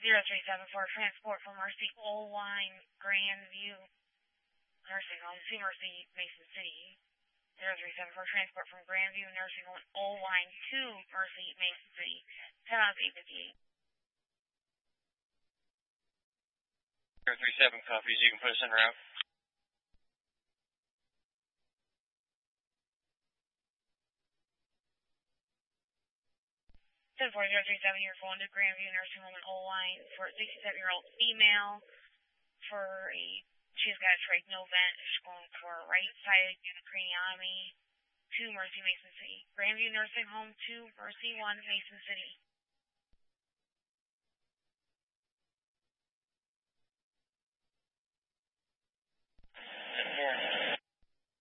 037 for transport from Mercy Old-Line Grandview Nursing Home to Mercy Mason City. 037 for transport from Grandview Nursing Home Old-Line to Mercy Mason City. 10 out of 858. 037 copies. You can put us en route. Ten 4037, you're going to Grandview Nursing Home and Old-Line for a 67-year-old female she's got a trachea vent. She's going for a right-sided craniotomy to Mercy Mason City. Grandview Nursing Home to Mercy 1 Mason City.